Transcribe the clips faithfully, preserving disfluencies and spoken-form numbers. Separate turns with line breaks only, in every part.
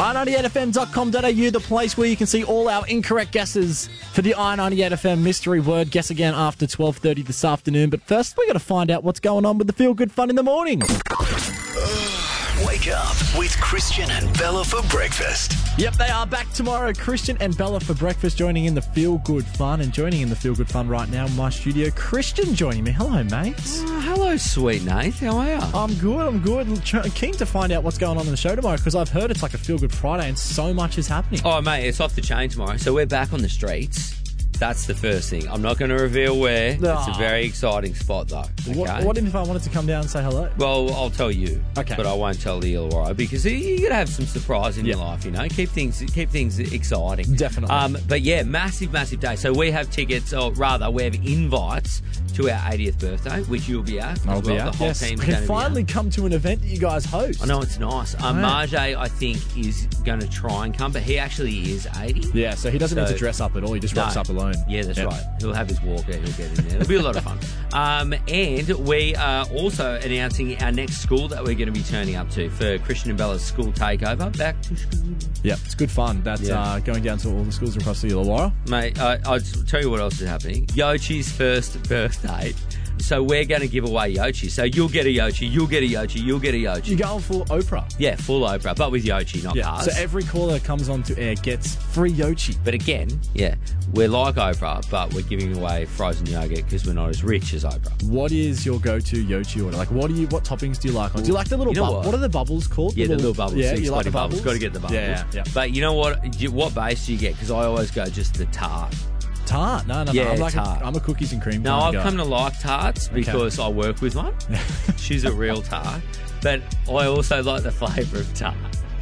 i ninety-eight f m dot com dot a u, the place where you can see all our incorrect guesses for the i ninety-eight F M mystery word. Guess again after twelve thirty this afternoon. But first, we've got to find out what's going on with the Feel Good Fun in the morning.
Wake up with Christian and Bella for breakfast.
Yep, they are back tomorrow. Christian and Bella for breakfast, joining in the Feel Good Fun. And joining in the Feel Good Fun right now in my studio, Christian joining me. Hello, mate.
Uh, hello, sweet Nate. How are you?
I'm good, I'm good. Keen to find out what's going on in the show tomorrow, because I've heard it's like a Feel Good Friday and so much is happening.
Oh, mate, it's off the chain tomorrow. So we're back on the streets. That's the first thing. I'm not going to reveal where.
Oh.
It's a very exciting spot, though. Okay?
What, what if I wanted to come down and say hello?
Well, I'll tell you.
Okay.
But I won't tell the Illawarra, because you got to have some surprise in
Yeah.
your life, you know. Keep things keep things exciting.
Definitely.
Um, but yeah, massive, massive day. So we have tickets, or rather, we have invites to our eightieth birthday, which you'll be at.
I'll
as
be
well.
out.
The whole
Yes,
team's
we
going
can
to be
finally
out.
come to an event that you guys host.
I know, it's nice. Um,
Yeah.
Marjay, I think, is going to try and come, but he actually is eighty.
Yeah, so he doesn't
So-
need to dress up at all. He just
No.
rocks up alone.
Yeah, that's
Yeah.
right. He'll have his walker. He'll get in there. It'll be a lot of fun. Um, and we are also announcing our next school that we're going to be turning up to for Christian and Bella's school takeover. Back to school.
Yeah, it's good fun. That's
Yeah.
uh, going down to all the schools across the Illawarra.
Mate, I, I'll tell you what else is happening. Yochi's first birthday. So we're going to give away Yochi. So you'll get a Yochi, you'll get a Yochi, you'll get a Yochi.
You're going for Oprah.
Yeah, full Oprah, but with Yochi, not
Yeah,
cars.
so every caller that comes onto air gets free Yochi.
But again, yeah, we're like Oprah, but we're giving away frozen yogurt because we're not as rich as Oprah.
What is your go-to Yochi order? Like, what do you? What toppings do you like? Do you like the little?
You know
bubble?
what?
What are the bubbles called?
Yeah, the little bubbles.
Yeah,
six
you like
bloody
the bubbles?
Got to get the bubbles.
Yeah, yeah, yeah.
But you know what? You- What base do you get? Because I always go just the tart.
Tart? No, no, no.
Yeah,
I'm like
tart.
A, I'm a cookies and cream.
No,
kind
I've
of
come
guy.
to like tarts because I work with one. She's a real tart. But I also like the flavour of tart.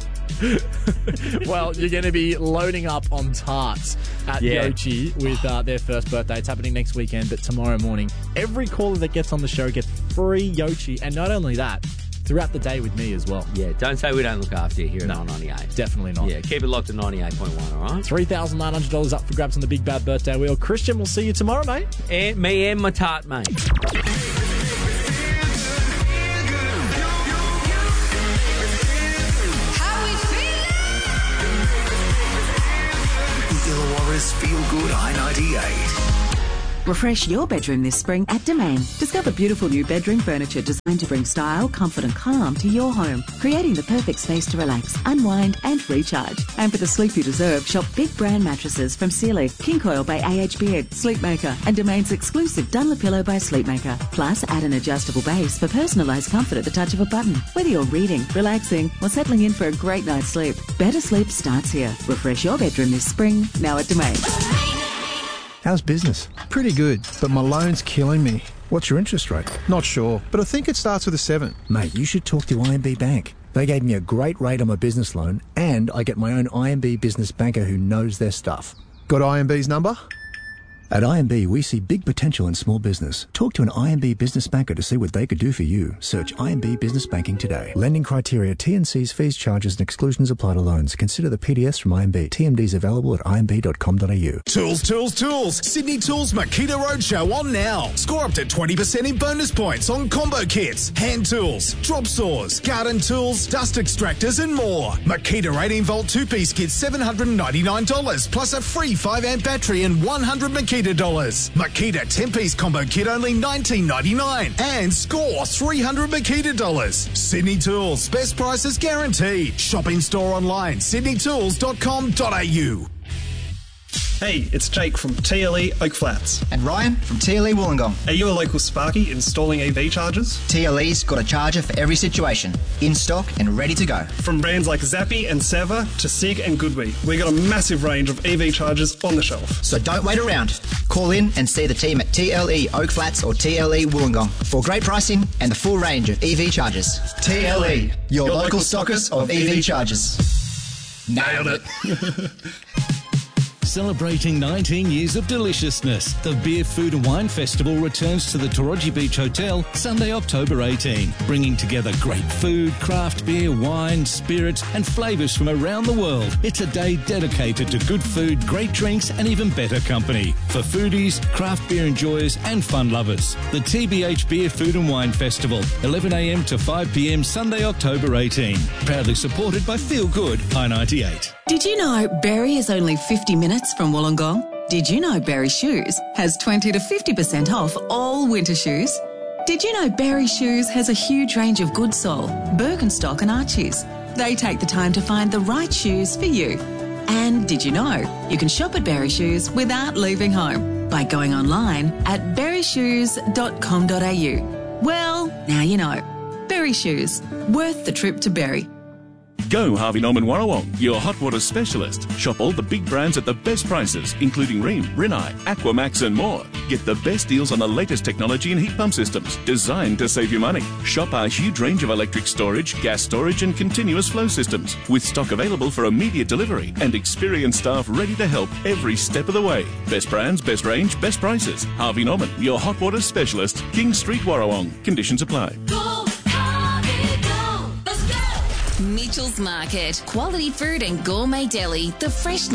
Well, you're going to be loading up on tarts at
Yeah.
Yochi with uh, their first birthday. It's happening next weekend, but tomorrow morning, every caller that gets on the show gets free Yochi. And not only that, throughout the day with me as well.
Yeah, don't say we don't look after you here
No.
at nine ninety-eight.
Definitely not.
Yeah, keep it locked at ninety-eight point one, all right?
three thousand nine hundred dollars up for grabs on the Big Bad Birthday Wheel. Christian, we'll see you tomorrow, mate.
And me and my tart, mate.
Illawarra's Feel Good I ninety-eight.
Refresh your bedroom this spring at Domain. Discover beautiful new bedroom furniture designed to bring style, comfort and calm to your home, creating the perfect space to relax, unwind and recharge. And for the sleep you deserve, shop big brand mattresses from Sealy, King Coil by A H Beard, Sleepmaker and Domain's exclusive Dunlopillow by Sleepmaker. Plus, add an adjustable base for personalised comfort at the touch of a button. Whether you're reading, relaxing or settling in for a great night's sleep, better sleep starts here. Refresh your bedroom this spring, now at Domain.
How's business? Pretty good, but my loan's killing me. What's your interest rate? Not sure, but I think it starts with a seven.
Mate, you should talk to I M B Bank. They gave me a great rate on my business loan, and I get my own I M B business banker who knows their stuff.
Got I M B's number?
At I M B, we see big potential in small business. Talk to an I M B business banker to see what they could do for you. Search I M B Business Banking today. Lending criteria, T and Cs, fees, charges and exclusions apply to loans. Consider the P D S from I M B. T M Ds available at I M B dot com dot a u.
Tools, tools, tools. Sydney Tools Makita Roadshow on now. Score up to twenty percent in bonus points on combo kits, hand tools, drop saws, garden tools, dust extractors and more. Makita eighteen volt two-piece kit seven hundred ninety-nine dollars plus a free five amp battery and one hundred Makita dollars. Makita ten-piece combo kit only nineteen ninety-nine and score three hundred Makita dollars. Sydney Tools, best prices guaranteed. Shop in store online, sydney tools dot com dot a u.
Hey, it's Jake from T L E Oak Flats.
And Ryan from T L E Wollongong.
Are you a local Sparky installing E V chargers?
T L E's got a charger for every situation, in stock and ready to go.
From brands like Zappi and Seva to Sig and Goodwee, we got a massive range of E V chargers on the shelf.
So don't wait around. Call in and see the team at T L E Oak Flats or T L E Wollongong for great pricing and the full range of E V chargers. T L E, your, your local stockist of E V chargers. Nailed it.
Celebrating nineteen years of deliciousness, the Beer, Food and Wine Festival returns to the Taraji Beach Hotel Sunday, October eighteenth, bringing together great food, craft beer, wine, spirits and flavours from around the world. It's a day dedicated to good food, great drinks and even better company for foodies, craft beer enjoyers and fun lovers. The T B H Beer, Food and Wine Festival, eleven a m to five p m Sunday, October eighteenth. Proudly supported by Feel Good I ninety-eight.
Did you know Berry is only fifty minutes from Wollongong? Did you know Berry Shoes has twenty to fifty percent off all winter shoes? Did you know Berry Shoes has a huge range of good sole, Birkenstock and Archies? They take the time to find the right shoes for you. And did you know you can shop at Berry Shoes without leaving home by going online at berry shoes dot com dot a u? Well, now you know. Berry Shoes, worth the trip to Berry.
Go Harvey Norman Warrawong, your hot water specialist. Shop all the big brands at the best prices, including Rheem, Rinnai, Aquamax and more. Get the best deals on the latest technology and heat pump systems, designed to save you money. Shop our huge range of electric storage, gas storage and continuous flow systems, with stock available for immediate delivery and experienced staff ready to help every step of the way. Best brands, best range, best prices. Harvey Norman, your hot water specialist. King Street, Warrawong. Conditions apply.
Mitchell's Market. Quality food and gourmet deli. The fresh